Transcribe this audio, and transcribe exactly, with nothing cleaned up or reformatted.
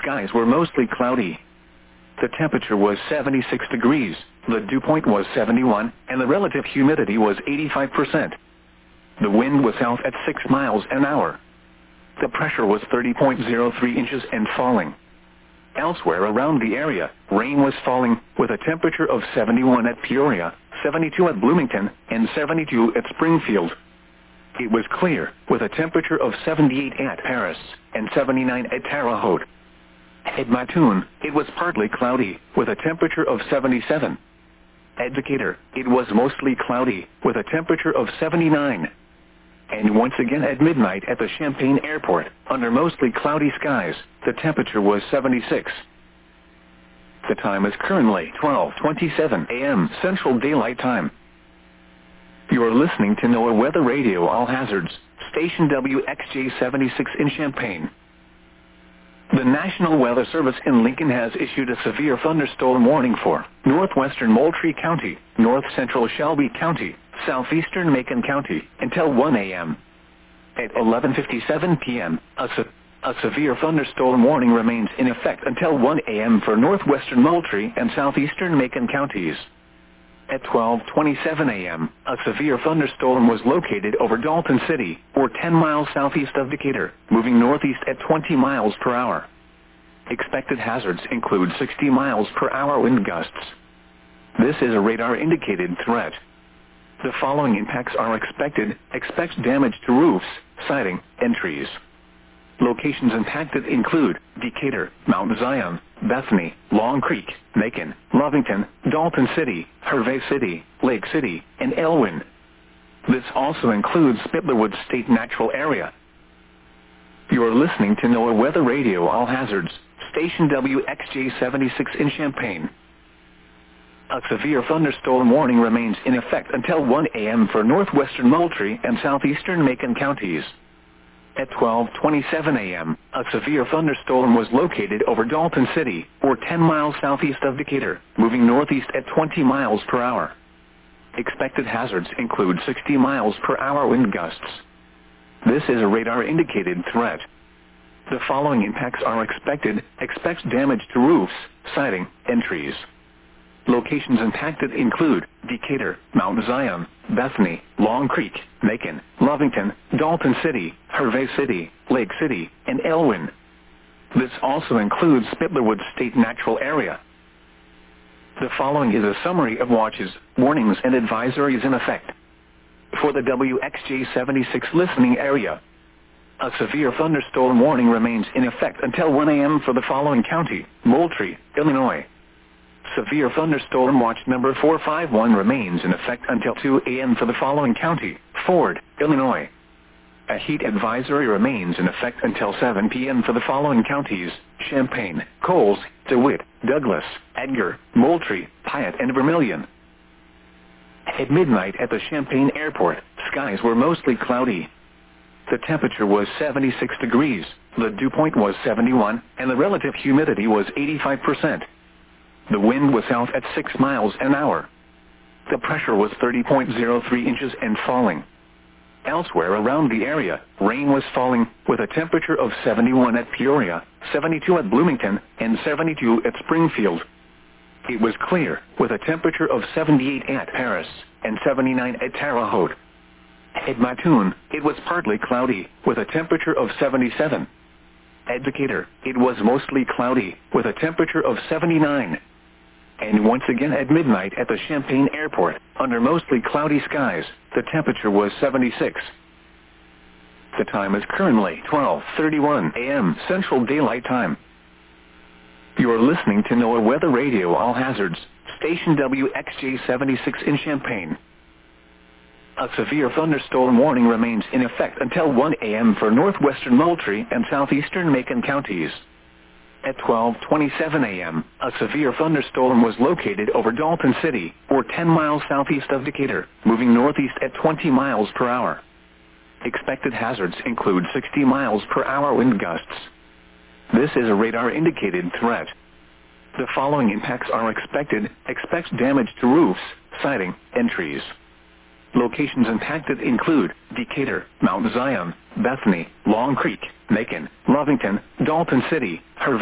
skies were mostly cloudy. The temperature was seventy-six degrees, the dew point was seventy-one, and the relative humidity was eighty-five percent. The wind was south at six miles an hour. The pressure was thirty point zero three inches and falling. Elsewhere around the area, rain was falling, with a temperature of seventy-one at Peoria, seventy-two at Bloomington, and seventy-two at Springfield. It was clear, with a temperature of seventy-eight at Paris, and seventy-nine at Terre Haute. At Mattoon, it was partly cloudy, with a temperature of seventy-seven. At Decatur, it was mostly cloudy, with a temperature of seventy-nine. And once again at midnight at the Champaign Airport, under mostly cloudy skies, the temperature was seventy-six. The time is currently twelve twenty-seven a m Central Daylight Time. You are listening to NOAA Weather Radio All Hazards, station W X J seventy-six in Champaign. The National Weather Service in Lincoln has issued a severe thunderstorm warning for northwestern Moultrie County, north central Shelby County, southeastern Macon County, until one a m At eleven fifty-seven p m, a, se a severe thunderstorm warning remains in effect until one a m for northwestern Moultrie and southeastern Macon counties. At twelve twenty-seven a m, a severe thunderstorm was located over Dalton City, or ten miles southeast of Decatur, moving northeast at twenty miles per hour. Expected hazards include sixty miles per hour wind gusts. This is a radar-indicated threat. The following impacts are expected. Expect damage to roofs, siding, and trees. Locations impacted include Decatur, Mount Zion, Bethany, Long Creek, Macon, Lovington, Dalton City, Hervey City, Lake City, and Elwyn. This also includes Spittlerwood State Natural Area. You are listening to NOAA Weather Radio All Hazards, station W X J seventy-six in Champaign. A severe thunderstorm warning remains in effect until one a m for northwestern Moultrie and southeastern Macon counties. At twelve twenty-seven a m, a severe thunderstorm was located over Dalton City, or ten miles southeast of Decatur, moving northeast at twenty miles per hour. Expected hazards include sixty miles per hour wind gusts. This is a radar-indicated threat. The following impacts are expected. Expect damage to roofs, siding, and trees. Locations impacted include Decatur, Mount Zion, Bethany, Long Creek, Macon, Lovington, Dalton City, Hervey City, Lake City, and Elwyn. This also includes Spittlerwood State Natural Area. The following is a summary of watches, warnings, and advisories in effect. For the W X J seventy-six listening area, a severe thunderstorm warning remains in effect until one a m for the following county: Moultrie, Illinois. Severe thunderstorm watch number four five one remains in effect until two a m for the following county: Ford, Illinois. A heat advisory remains in effect until seven p m for the following counties: Champaign, Coles, DeWitt, Douglas, Edgar, Moultrie, Piatt, and Vermilion. At midnight at the Champaign Airport, skies were mostly cloudy. The temperature was seventy-six degrees, the dew point was seventy-one, and the relative humidity was eighty-five percent. The wind was south at six miles an hour. The pressure was thirty point zero three inches and falling. Elsewhere around the area, rain was falling, with a temperature of seventy-one at Peoria, seventy-two at Bloomington, and seventy-two at Springfield. It was clear, with a temperature of seventy-eight at Paris, and seventy-nine at Terre Haute. At Mattoon, it was partly cloudy, with a temperature of seventy-seven. At Decatur, it was mostly cloudy, with a temperature of seventy-nine. And once again at midnight at the Champaign Airport, under mostly cloudy skies, the temperature was seventy-six. The time is currently twelve thirty-one a m Central Daylight Time. You are listening to NOAA Weather Radio All Hazards, station W X J seventy-six in Champaign. A severe thunderstorm warning remains in effect until one a m for northwestern Moultrie and southeastern Macon counties. At twelve twenty-seven a m, a severe thunderstorm was located over Dalton City, or ten miles southeast of Decatur, moving northeast at twenty miles per hour. Expected hazards include sixty miles per hour wind gusts. This is a radar-indicated threat. The following impacts are expected. Expect damage to roofs, siding, and trees. Locations impacted include Decatur, Mount Zion, Bethany, Long Creek, Macon, Lovington, Dalton City, Hervey